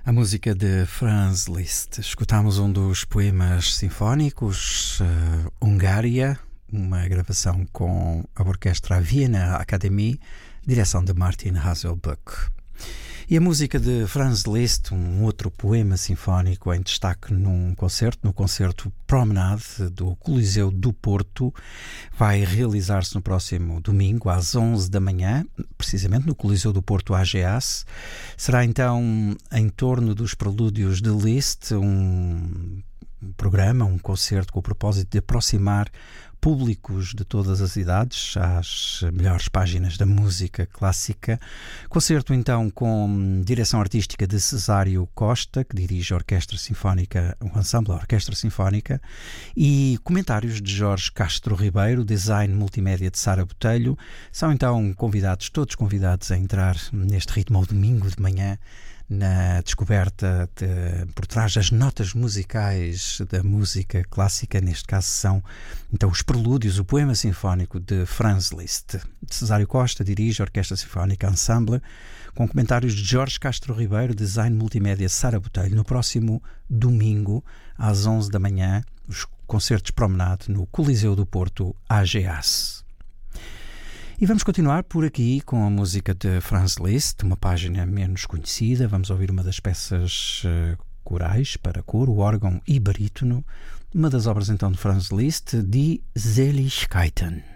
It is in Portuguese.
A música de Franz Liszt. Escutámos um dos poemas sinfónicos, Hungária, uma gravação com a orquestra Vienna Academy, direção de Martin Haselbuck. E a música de Franz Liszt, um outro poema sinfónico em destaque no concerto Promenade do Coliseu do Porto, vai realizar-se no próximo domingo às 11 da manhã, precisamente no Coliseu do Porto AGAS. Será então em torno dos prelúdios de Liszt, um programa, um concerto com o propósito de aproximar públicos de todas as idades às melhores páginas da música clássica. Concerto então com direção artística de Cesário Costa, que dirige a Orquestra Sinfónica, um ensemble da Orquestra Sinfónica, e comentários de Jorge Castro Ribeiro, design multimédia de Sara Botelho. São então todos convidados a entrar neste ritmo ao domingo de manhã, na descoberta por trás das notas musicais da música clássica. Neste caso são então os prelúdios, o poema sinfónico de Franz Liszt. Cesário Costa dirige a Orquestra Sinfónica Ensemble, com comentários de Jorge Castro Ribeiro, design multimédia Sara Botelho. No próximo domingo, às 11 da manhã, os concertos Promenade no Coliseu do Porto AGAS. E vamos continuar por aqui com a música de Franz Liszt, uma página menos conhecida. Vamos ouvir uma das peças corais para coro, órgão e barítono, uma das obras então de Franz Liszt, Die Seligkeiten.